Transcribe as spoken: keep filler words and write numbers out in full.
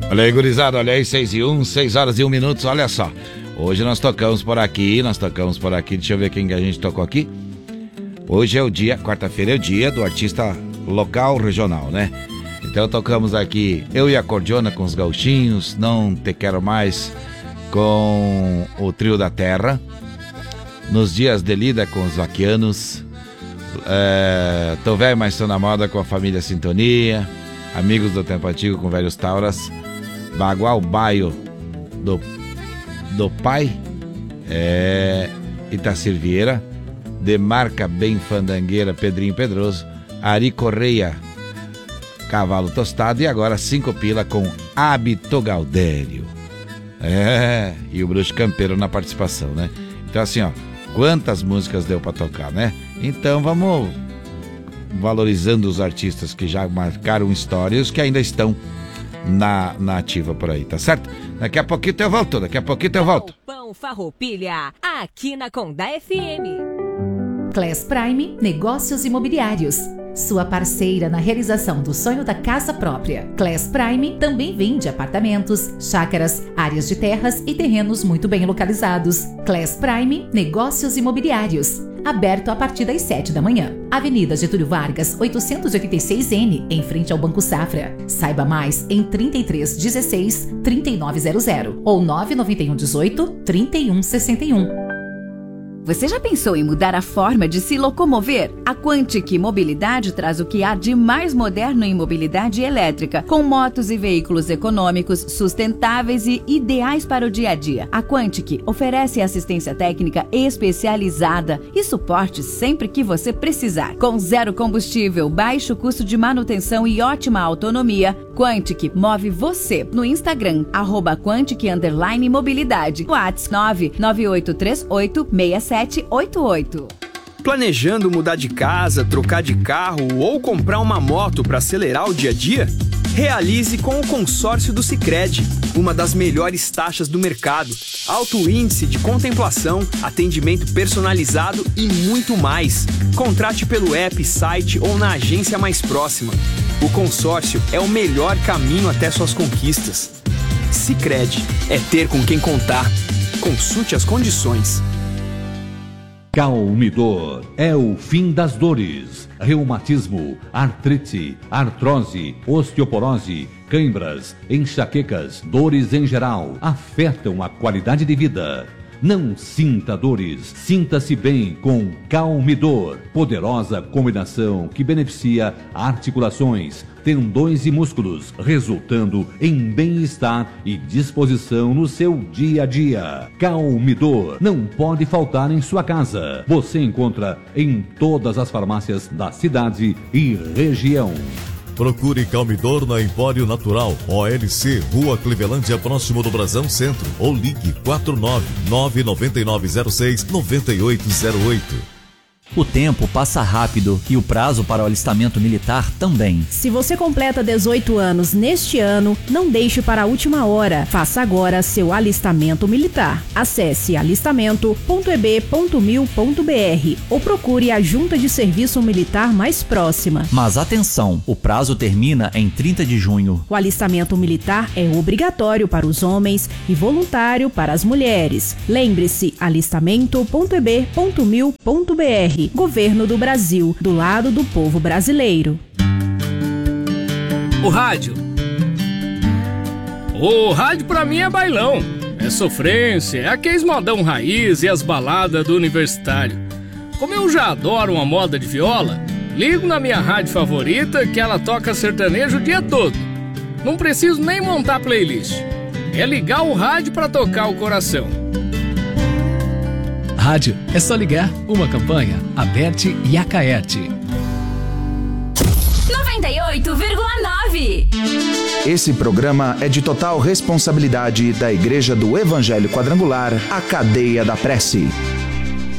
Olha aí, gurizada, olha aí, seis e um, seis horas e um minutos, olha só. Hoje nós tocamos por aqui, nós tocamos por aqui, deixa eu ver quem que a gente tocou aqui. Hoje é o dia, quarta-feira é o dia do artista local, regional, né? Então tocamos aqui Eu e a Cordiona com os Gauchinhos, Não Te Quero Mais com o Trio da Terra, Nos Dias de Lida com os Vaquianos, é, Tô Velho Mas Tô na Moda com a Família Sintonia, Amigos do Tempo Antigo com Velhos Tauras, Bagual Baio do, do Pai, é, Itacir Vieira, Demarca Bem Fandangueira, Pedrinho Pedroso, Ari Correia, Cavalo Tostado, e agora Cinco Pila com Hábito Gaudério. É, e o Bruxo Campeiro na participação, né? Então assim, ó, quantas músicas deu pra tocar, né? Então vamos valorizando os artistas que já marcaram história e os que ainda estão na, na ativa por aí, tá certo? Daqui a pouquinho eu volto, daqui a pouquinho eu volto. Pão Farroupilha, aqui na Condá F M. Class Prime Negócios Imobiliários, sua parceira na realização do sonho da casa própria. Class Prime também vende apartamentos, chácaras, áreas de terras e terrenos muito bem localizados. Class Prime Negócios Imobiliários, aberto a partir das sete da manhã. Avenida Getúlio Vargas, oitocentos e oitenta e seis N, em frente ao Banco Safra. Saiba mais em trinta e três dezesseis, trinta e nove zero zero ou nove nove um dezoito, trinta e um sessenta e um. Você já pensou em mudar a forma de se locomover? A Quantic Mobilidade traz o que há de mais moderno em mobilidade elétrica, com motos e veículos econômicos, sustentáveis e ideais para o dia a dia. A Quantic oferece assistência técnica especializada e suporte sempre que você precisar. Com zero combustível, baixo custo de manutenção e ótima autonomia, Quantic move você no Instagram, arroba Quantic underline mobilidade. WhatsApp nove nove oito três oito seis sete oito oito. Planejando mudar de casa, trocar de carro ou comprar uma moto para acelerar o dia a dia? Realize com o consórcio do Sicredi, uma das melhores taxas do mercado, alto índice de contemplação, atendimento personalizado e muito mais. Contrate pelo app, site ou na agência mais próxima. O consórcio é o melhor caminho até suas conquistas. Sicredi é ter com quem contar. Consulte as condições. Calmidor é o fim das dores. Reumatismo, artrite, artrose, osteoporose, cãibras, enxaquecas, dores em geral afetam a qualidade de vida. Não sinta dores, sinta-se bem com Calmidor, poderosa combinação que beneficia articulações, tendões e músculos, resultando em bem-estar e disposição no seu dia a dia. Calmidor não pode faltar em sua casa. Você encontra em todas as farmácias da cidade e região. Procure Calmidor na Empório Natural, O L C, Rua Clevelândia, próximo do Brasão Centro, ou ligue quatro nove nove nove nove zero seis nove oito zero oito. O tempo passa rápido e o prazo para o alistamento militar também. Se você completa dezoito anos neste ano, não deixe para a última hora. Faça agora seu alistamento militar. Acesse alistamento ponto e b ponto mil ponto b r ou procure a Junta de Serviço Militar mais próxima. Mas atenção, o prazo termina em trinta de junho. O alistamento militar é obrigatório para os homens e voluntário para as mulheres. Lembre-se, alistamento ponto e b ponto mil ponto b r. Governo do Brasil, do lado do povo brasileiro. O rádio. O rádio pra mim é bailão. É sofrência, é aqueles modão raiz e as baladas do universitário. Como eu já adoro uma moda de viola, ligo na minha rádio favorita que ela toca sertanejo o dia todo. Não preciso nem montar playlist. É ligar o rádio pra tocar o coração. Rádio, é só ligar. Uma campanha, Aberte e Acaerte. noventa e oito vírgula nove. Esse programa é de total responsabilidade da Igreja do Evangelho Quadrangular, a Cadeia da Prece.